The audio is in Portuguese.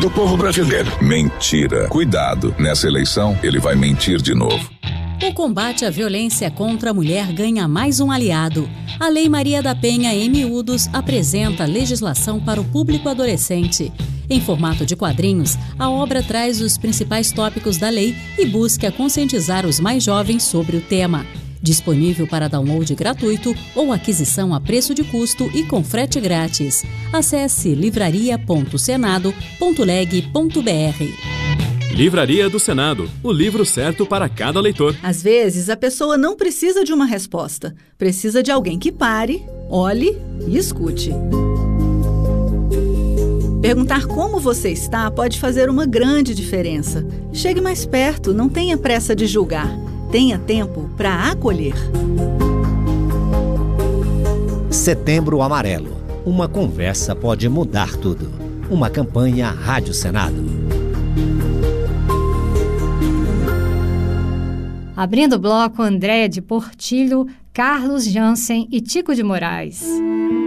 do povo brasileiro. Mentira. Cuidado, nessa eleição ele vai mentir de novo. O combate à violência contra a mulher ganha mais um aliado. A Lei Maria da Penha, em miúdos, apresenta legislação para o público adolescente. Em formato de quadrinhos, a obra traz os principais tópicos da lei e busca conscientizar os mais jovens sobre o tema. Disponível para download gratuito ou aquisição a preço de custo e com frete grátis. Acesse livraria.senado.leg.br. Livraria do Senado, o livro certo para cada leitor. Às vezes, a pessoa não precisa de uma resposta. Precisa de alguém que pare, olhe e escute. Perguntar como você está pode fazer uma grande diferença. Chegue mais perto, não tenha pressa de julgar. Tenha tempo para acolher. Setembro Amarelo. Uma conversa pode mudar tudo. Uma campanha Rádio Senado. Abrindo o bloco, Andréia de Portillo, Carlos Jansen e Tico de Moraes.